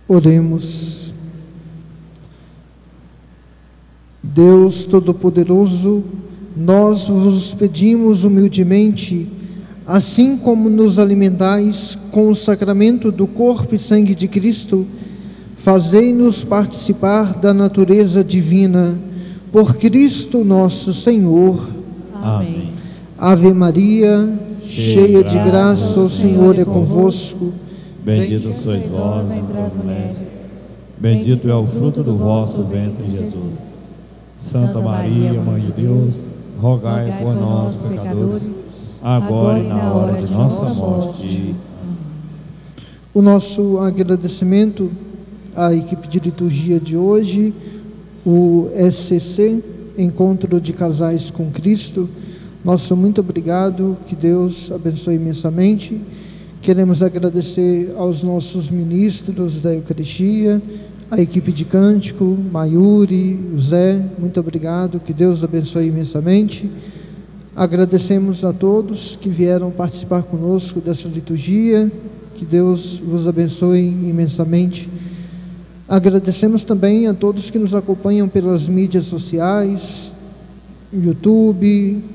Oremos. Deus Todo-Poderoso, nós vos pedimos humildemente, assim como nos alimentais com o sacramento do corpo e sangue de Cristo, fazei-nos participar da natureza divina, por Cristo nosso Senhor. Amém. Ave Maria, cheia de graça, o Senhor é convosco. Bendita sois vós entre as mulheres, bendito é o fruto do vosso ventre, Jesus. Santa Maria, Mãe de Deus, rogai por nós, pecadores, agora e na hora de nossa morte. O nosso agradecimento à equipe de liturgia de hoje, o SCC, Encontro de Casais com Cristo. Nosso muito obrigado, que Deus abençoe imensamente. Queremos agradecer aos nossos ministros da Eucaristia, a equipe de cântico, Mayuri, Zé, muito obrigado, que Deus abençoe imensamente. Agradecemos a todos que vieram participar conosco dessa liturgia, que Deus vos abençoe imensamente. Agradecemos também a todos que nos acompanham pelas mídias sociais, YouTube,